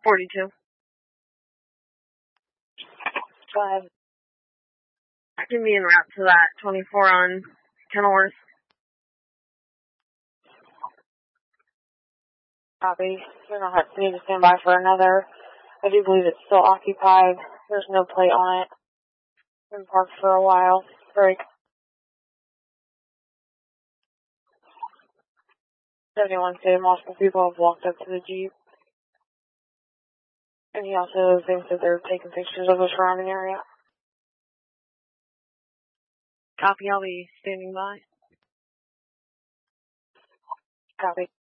42. Go ahead. Give me en route to that 24 on Kenilworth. Copy. You're going to need to stand by for another. I do believe it's still occupied. There's no plate on it. Been parked for a while. Break. 71 stated multiple people have walked up to the Jeep. And he also thinks that they're taking pictures of the surrounding area. Copy, I'll be standing by. Copy.